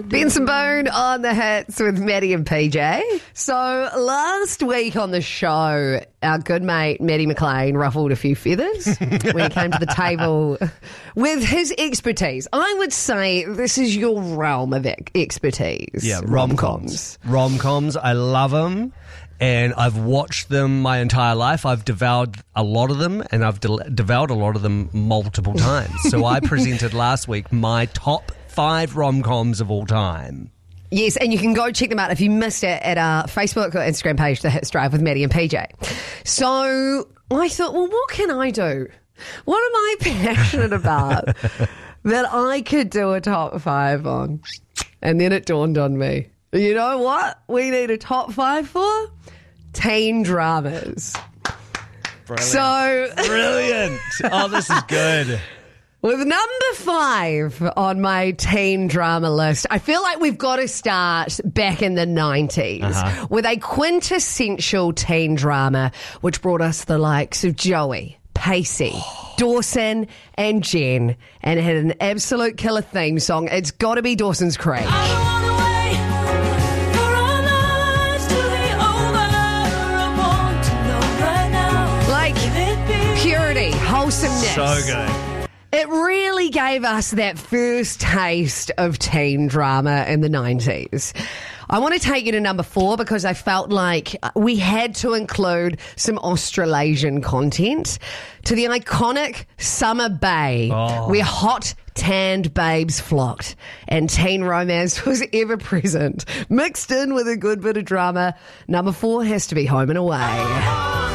Benson Boone on the hits with Maddie and PJ. So last week on the show, our good mate Maddie McLean ruffled a few feathers when he came to the table with his expertise. I would say this is your realm of expertise. Yeah, rom-coms. Rom-coms, I love them. And I've watched them my entire life. I've devoured a lot of them, and I've devoured a lot of them multiple times. So I presented last week my top 5 rom-coms of all time. Yes, and you can go check them out if you missed it at our Facebook or Instagram page, The Hits Drive with Maddie and PJ. So I thought, well, what can I do? What am I passionate about that I could do a top 5 on? And then it dawned on me. You know what we need a top 5 for? Teen dramas. Brilliant. So Brilliant. Oh, this is good. with number 5 on my teen drama list, I feel like we've got to start back in the 90s with a quintessential teen drama which brought us the likes of Joey, Pacey, Dawson and Jen, and it had an absolute killer theme song. It's got to be Dawson's Creek. Purity, wholesomeness. So good. It really gave us that first taste of teen drama in the 90s. I want to take you to number 4 because I felt like we had to include some Australasian content to the iconic Summer Bay, where hot, tanned babes flocked and teen romance was ever present. Mixed in with a good bit of drama, number 4 has to be Home and Away.